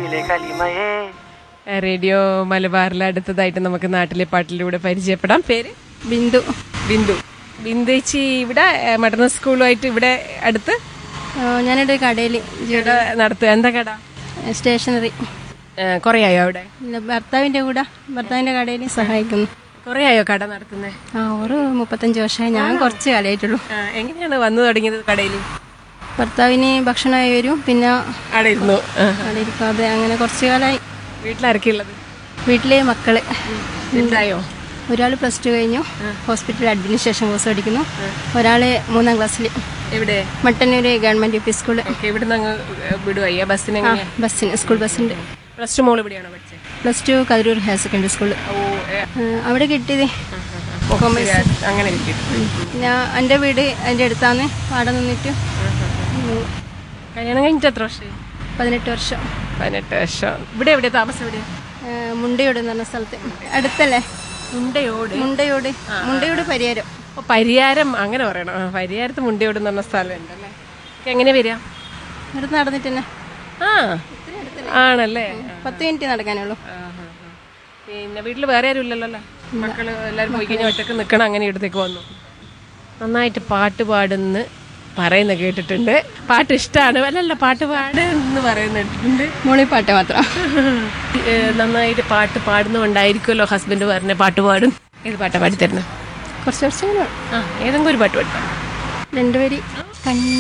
Radio മലബാറിലെ അടുത്തതായിട്ട് നമുക്ക് നാട്ടിലെ പാട്ടിലൂടെ പരിചയപ്പെടാം. പേര് ബിന്ദു. ബിന്ദു. ബിന്ദേച്ചി ഇവിടെ മട്ടന്നൂർ സ്കൂളുമായിട്ട് ഇവിടെ അടുത്ത് ഞാനിവിടെ കടയിൽ നടത്തുക. എന്താ കട? സ്റ്റേഷനറി. കൊറേയായോ അവിടെ? ഭർത്താവിന്റെ കടയിൽ സഹായിക്കുന്നു. കൊറേയായോ കട നടത്തുന്നേ? ഒരു 35 വർഷമായി. ഞാൻ കുറച്ച് കാലമായിട്ടുള്ളൂ. എങ്ങനെയാണ് വന്നു തുടങ്ങിയത് കടയിൽ? ഭർത്താവിന് ഭക്ഷണമായി വരും, പിന്നെ അവിടെ ഇരുന്നു അവിടെ ഇരിക്കാതെ അങ്ങനെ കുറച്ച് കാലമായി. വീട്ടിലിറക്കിയുള്ളത്? വീട്ടിലെ മക്കള് എന്തായോ? ഒരാൾ +2 കഴിഞ്ഞു, ഹോസ്പിറ്റൽ അഡ്മിനിസ്ട്രേഷൻ കോഴ്സ് പഠിക്കുന്നു. ഒരാള് 3ാം ക്ലാസ്സിൽ. എവിടെ? Mattannur government UP school. ഇവിടുന്ന് അങ്ങ് വിടുവയ്യ ബസ്സിന്? ബസ്സിന്, സ്കൂൾ ബസ്സുണ്ട്. +2 മോള് ഇവിടെയാണോ പഠിച്ചത്? +2 കതിരൂർ ഹയർ സെക്കൻഡറി സ്കൂള്. അവിടെ കിട്ടിയത് അങ്ങനെ കിട്ടി. ഞാൻ എൻ്റെ വീട് അതിൻ്റെ അടുത്താണ്. അവിടെ നിന്നിട്ട് കല്യാണം കഴിഞ്ഞിട്ട് എത്ര വർഷം? 18 വർഷം. 18 വർഷം. ഇവിടെ എവിടെയാ താമസം? എവിടെയാ? മുണ്ടയോട് എന്ന് പറഞ്ഞ സ്ഥലത്ത്. അടുത്തല്ലേ? മുണ്ടയോട് പരിയാരം. പരിയാരം അങ്ങനെ പറയണം. പരിയാരത്ത് മുണ്ടയോട് എന്ന് പറഞ്ഞ സ്ഥലം ഉണ്ടല്ലേ. എങ്ങനെ വരിക? അടുത്ത് നടന്നിട്ട് തന്നെ. ആണല്ലേ? 10 മിനിറ്റ് നടക്കാനുള്ളൂ. പിന്നെ വീട്ടിൽ വേറെ ആരും ഇല്ലല്ലോ? മക്കള് എല്ലാവരും പോയി കഴിഞ്ഞാൽ ഒറ്റക്ക് നിൽക്കണം. അങ്ങനെ ഇടത്തേക്ക് വന്നു. നന്നായിട്ട് പാട്ട് പാടുന്ന് പറയുന്ന കേട്ടിട്ടുണ്ട്. പാട്ട് ഇഷ്ടമാണ്. അല്ലല്ല, പാട്ട് പാടുന്ന് പറയുന്നിട്ടുണ്ട്. മോളിപ്പാട്ട് മാത്രം. നന്നായിട്ട് പാട്ട് പാടുന്നതുകൊണ്ടായിരിക്കുമല്ലോ ഹസ്ബൻഡ് പറഞ്ഞ പാട്ട് പാടും. ഏത് പാട്ടാ പാടിത്തരുന്നത്? കുറച്ച് ഏതെങ്കിലും ഒരു പാട്ട് പാടിത്തരാം. 2 വരി.